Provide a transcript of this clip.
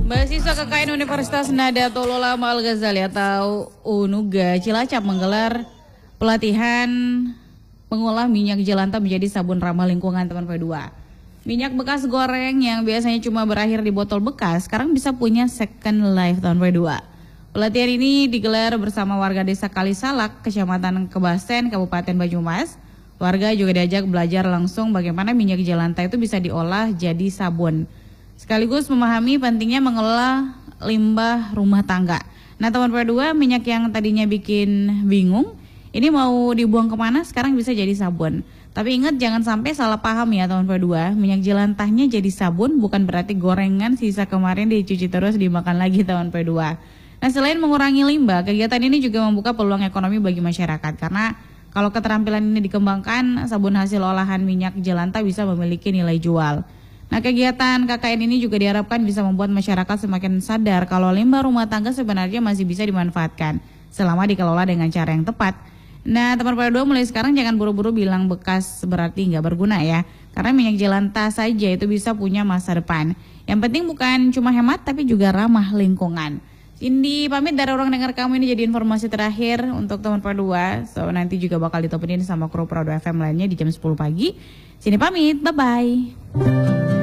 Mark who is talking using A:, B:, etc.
A: Mahasiswa KKN Universitas Nahdlatul Ulama Al-Ghazali atau UNUGA Cilacap menggelar pelatihan mengolah minyak jelantah menjadi sabun ramah lingkungan teman P2. Minyak bekas goreng yang biasanya cuma berakhir di botol bekas sekarang bisa punya second life teman P2. Pelatihan ini digelar bersama warga desa Kalisalak, Kecamatan Kebasen, Kabupaten Banyumas. Warga juga diajak belajar langsung bagaimana minyak jelantah itu bisa diolah jadi sabun. Sekaligus memahami pentingnya mengelola limbah rumah tangga. Nah teman P2, minyak yang tadinya bikin bingung, ini mau dibuang kemana sekarang bisa jadi sabun. Tapi ingat jangan sampai salah paham ya teman P2, minyak jelantahnya jadi sabun bukan berarti gorengan sisa kemarin dicuci terus dimakan lagi teman P2. Nah selain mengurangi limbah, kegiatan ini juga membuka peluang ekonomi bagi masyarakat. Karena kalau keterampilan ini dikembangkan, sabun hasil olahan minyak jelantah bisa memiliki nilai jual. Nah kegiatan KKN ini juga diharapkan bisa membuat masyarakat semakin sadar kalau limbah rumah tangga sebenarnya masih bisa dimanfaatkan selama dikelola dengan cara yang tepat. Nah teman P2 mulai sekarang jangan buru-buru bilang bekas berarti nggak berguna ya. Karena minyak jelantah saja itu bisa punya masa depan. Yang penting bukan cuma hemat tapi juga ramah lingkungan. Cindy pamit dari Ruang Dengar Kamu, ini jadi informasi terakhir untuk teman P2. So nanti juga bakal ditemenin sama kru Pro 2 FM lainnya di jam 10 pagi. Cindy pamit, bye-bye.